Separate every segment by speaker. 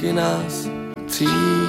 Speaker 1: nás tří.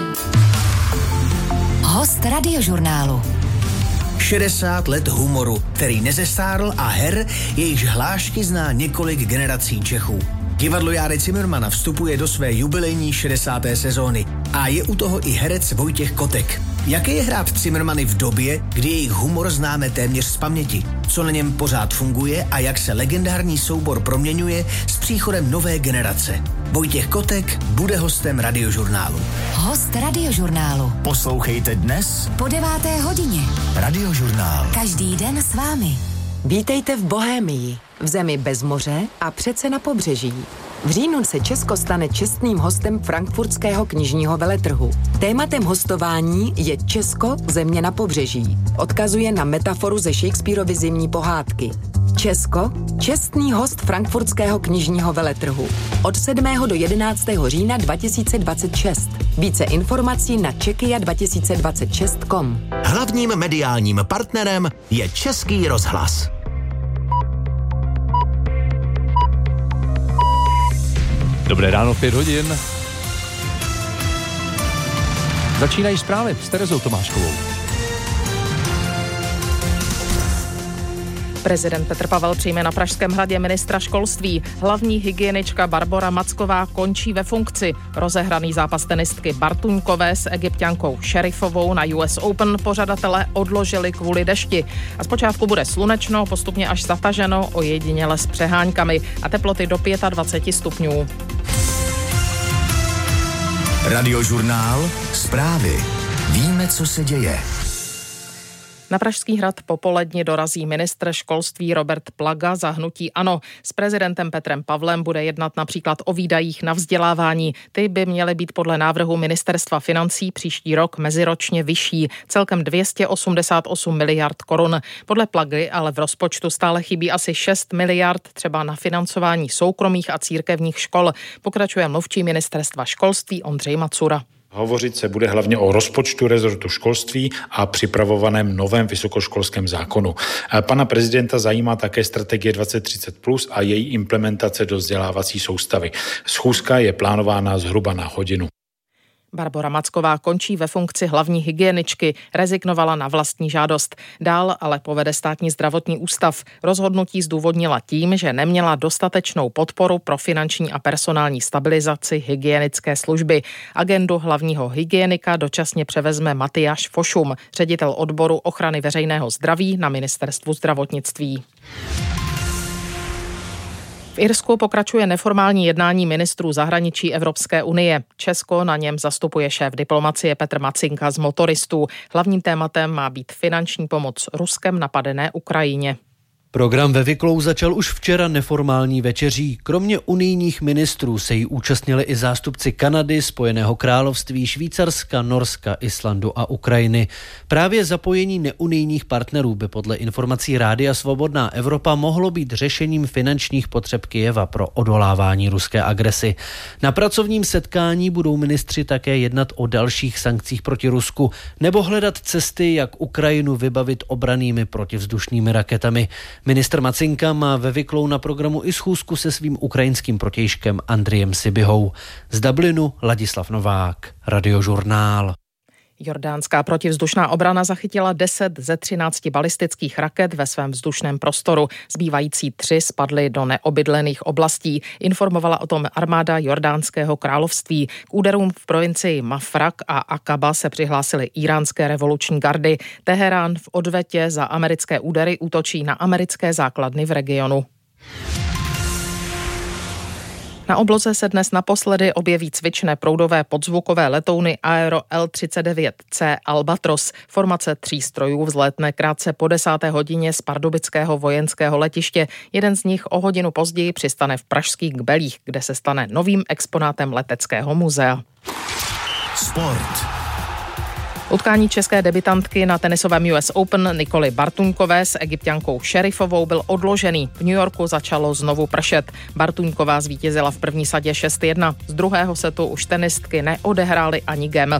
Speaker 2: Host Radiožurnálu.
Speaker 3: 60 let humoru, který nezestárl, a her, jejichž hlášky zná několik generací Čechů. Divadlo Járy Cimrmana vstupuje do své jubilejní 60. sezóny a je u toho i herec Vojtěch Kotek. Jaké je hrát Cimrmany v době, kdy jejich humor známe téměř z paměti? Co na něm pořád funguje a jak se legendární soubor proměňuje s příchodem nové generace? Vojtěch Kotek bude hostem Radiožurnálu.
Speaker 2: Host Radiožurnálu.
Speaker 4: Poslouchejte dnes
Speaker 2: Po 9:00.
Speaker 4: Radiožurnál.
Speaker 2: Každý den s vámi.
Speaker 5: Vítejte v Bohémii, v zemi bez moře a přece na pobřeží. V říjnu se Česko stane čestným hostem frankfurtského knižního veletrhu. Tématem hostování je Česko, země na pobřeží. Odkazuje na metaforu ze Shakespearovy zimní pohádky. Česko, čestný host frankfurtského knižního veletrhu. Od 7. do 11. října 2026. Více informací na czekia2026.com.
Speaker 4: Hlavním mediálním partnerem je Český rozhlas.
Speaker 6: Dobré ráno, 5 hodin. Začínají zprávy s Terezou Tomáškovou.
Speaker 7: Prezident Petr Pavel přijme na Pražském hradě ministra školství. Hlavní hygienička Barbora Macková končí ve funkci. Rozehraný zápas tenistky Bartuňkové s Egypťankou Šerifovou na US Open pořadatelé odložili kvůli dešti. A zpočátku bude slunečno, postupně až zataženo, ojediněle s přeháňkami a teploty do 25 stupňů.
Speaker 4: Radiožurnál. Zprávy. Víme, co se děje.
Speaker 7: Na Pražský hrad popoledni dorazí ministr školství Robert Plaga za hnutí ANO. S prezidentem Petrem Pavlem bude jednat například o výdajích na vzdělávání. Ty by měly být podle návrhu ministerstva financí příští rok meziročně vyšší, celkem 288 miliard korun. Podle Plagy ale v rozpočtu stále chybí asi 6 miliard třeba na financování soukromých a církevních škol. Pokračuje mluvčí ministerstva školství Ondřej Macura.
Speaker 8: Hovořit se bude hlavně o rozpočtu rezortu školství a připravovaném novém vysokoškolském zákonu. Pana prezidenta zajímá také strategie 2030+ a její implementace do vzdělávací soustavy. Schůzka je plánována zhruba na hodinu.
Speaker 7: Barbora Macková končí ve funkci hlavní hygieničky, rezignovala na vlastní žádost. Dál ale povede Státní zdravotní ústav. Rozhodnutí zdůvodnila tím, že neměla dostatečnou podporu pro finanční a personální stabilizaci hygienické služby. Agendu hlavního hygienika dočasně převezme Matyáš Fošum, ředitel odboru ochrany veřejného zdraví na ministerstvu zdravotnictví. V Irsku pokračuje neformální jednání ministrů zahraničí Evropské unie. Česko na něm zastupuje šéf diplomacie Petr Macinka z Motoristů. Hlavním tématem má být finanční pomoc Ruskem napadené Ukrajině.
Speaker 9: Program ve Wicklow začal už včera neformální večeří. Kromě unijních ministrů se jí účastnili i zástupci Kanady, Spojeného království, Švýcarska, Norska, Islandu a Ukrajiny. Právě zapojení neunijních partnerů by podle informací Rádia Svobodná Evropa mohlo být řešením finančních potřeb Kyjeva pro odolávání ruské agresi. Na pracovním setkání budou ministři také jednat o dalších sankcích proti Rusku nebo hledat cesty, jak Ukrajinu vybavit obrannými protivzdušnými raketami. Ministr Macinka má ve Wicklow na programu i schůzku se svým ukrajinským protějškem Andrijem Sibihou. Z Dublinu Ladislav Novák, Radiožurnál.
Speaker 7: Jordánská protivzdušná obrana zachytila 10 ze 13 balistických raket ve svém vzdušném prostoru. Zbývající 3 spadly do neobydlených oblastí. Informovala o tom armáda Jordánského království. K úderům v provincii Mafraq a Akaba se přihlásily íránské revoluční gardy. Teherán v odvetě za americké údery útočí na americké základny v regionu. Na obloze se dnes naposledy objeví cvičné proudové podzvukové letouny Aero L-39C Albatros. Formace 3 strojů vzlétne krátce po 10. hodině z pardubického vojenského letiště. Jeden z nich o hodinu později přistane v pražských Kbelích, kde se stane novým exponátem leteckého muzea.
Speaker 4: Sport.
Speaker 7: Utkání české debutantky na tenisovém US Open Nikoly Bartuňkové s Egypťankou Šerifovou byl odložený. V New Yorku začalo znovu pršet. Bartuňková zvítězila v první sadě 6-1. Z druhého setu už tenistky neodehrály ani gem.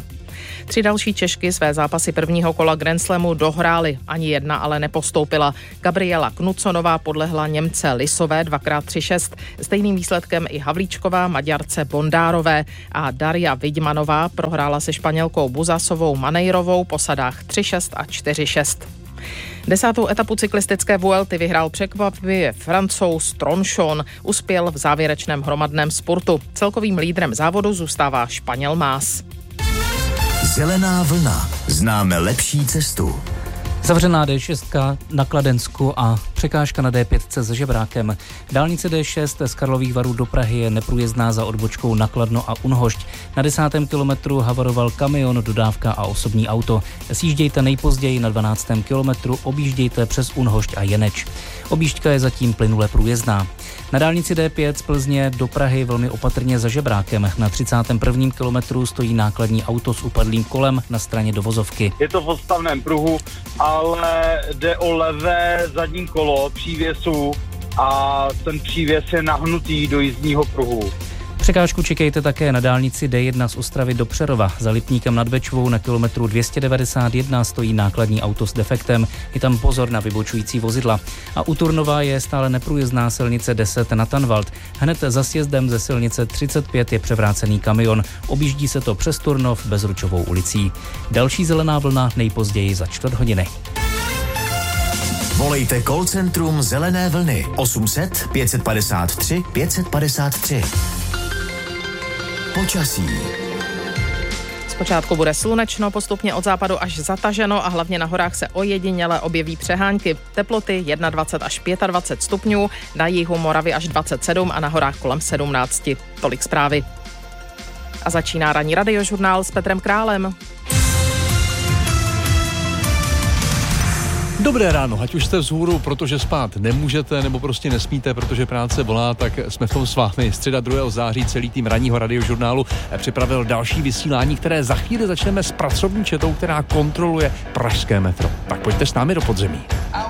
Speaker 7: 3 další Češky své zápasy prvního kola Grand Slamu dohrály, ani jedna ale nepostoupila. Gabriela Knudsonová podlehla Němce Lisové 2x3-6, stejným výsledkem i Havlíčková Maďarce Bondárové a Daria Vidmanová prohrála se Španělkou Buzasovou Manejrovou po sadách 3-6 a 4-6. 10. etapu cyklistické Vuelty vyhrál překvapivě Francouz Tronchon, uspěl v závěrečném hromadném spurtu. Celkovým lídrem závodu zůstává Španěl Mas.
Speaker 4: Zelená vlna. Známe lepší cestu.
Speaker 1: Zavřená D6 na Kladensku a překážka na D5 s Žebrákem. Dálnice D6 z Karlových Varů do Prahy je neprůjezdná za odbočkou na Kladno a Unhošť. Na 10. kilometru havaroval kamion, dodávka a osobní auto. Sjíždějte nejpozději na 12. kilometru, objíždějte přes Unhošť a Jeneč. Objížďka je zatím plynule průjezdná. Na dálnici D5 z Plzně do Prahy velmi opatrně za Žebrákem. Na 31. kilometru stojí nákladní auto s upadlým kolem na straně dovozovky.
Speaker 10: Je to v odstavném pruhu, ale jde o levé zadní kolo přívěsu a ten přívěs je nahnutý do jízdního pruhu.
Speaker 1: Překážku čekejte také na dálnici D1 z Ostravy do Přerova. Za Lipníkem nad Bečvou na kilometru 291 stojí nákladní auto s defektem. Je tam pozor na vybočující vozidla. A u Turnova je stále neprůjezdná silnice 10 na Tanvald. Hned za sjezdem ze silnice 35 je převrácený kamion. Objíždí se to přes Turnov Bezručovou ulicí. Další zelená vlna nejpozději za 4 hodiny.
Speaker 4: Volejte call centrum Zelené vlny 800 553 553. Počasí.
Speaker 7: Zpočátku bude slunečno, postupně od západu až zataženo a hlavně na horách se ojediněle objeví přehánky. Teploty 21 až 25 stupňů, na jihu Moravy až 27 a na horách kolem 17. Tolik zprávy. A začíná ranní radiožurnál s Petrem Králem.
Speaker 6: Dobré ráno, ať už jste vzhůru, protože spát nemůžete, nebo prostě nesmíte, protože práce volá, tak jsme v tom s vámi. Středa 2. září celý tým ranního radiožurnálu připravil další vysílání, které za chvíli začneme s pracovní četou, která kontroluje pražské metro. Tak pojďte s námi do podzemí.